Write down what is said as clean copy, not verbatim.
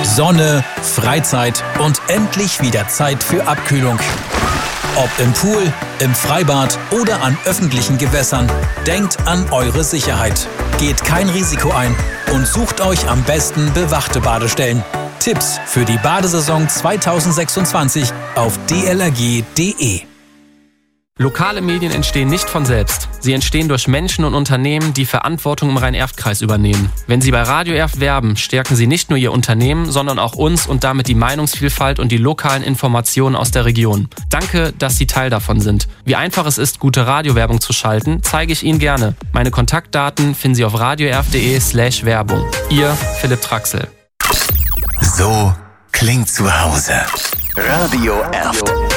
Sonne, Freizeit und endlich wieder Zeit für Abkühlung. Ob im Pool, im Freibad oder an öffentlichen Gewässern, denkt an eure Sicherheit. Geht kein Risiko ein und sucht euch am besten bewachte Badestellen. Tipps für die Badesaison 2026 auf dlrg.de. Lokale Medien entstehen nicht von selbst. Sie entstehen durch Menschen und Unternehmen, die Verantwortung im Rhein-Erft-Kreis übernehmen. Wenn Sie bei Radio Erft werben, stärken Sie nicht nur Ihr Unternehmen, sondern auch uns und damit die Meinungsvielfalt und die lokalen Informationen aus der Region. Danke, dass Sie Teil davon sind. Wie einfach es ist, gute Radiowerbung zu schalten, zeige ich Ihnen gerne. Meine Kontaktdaten finden Sie auf radioerft.de/Werbung. Ihr Philipp Traxel. So klingt zu Hause. Radio Erft.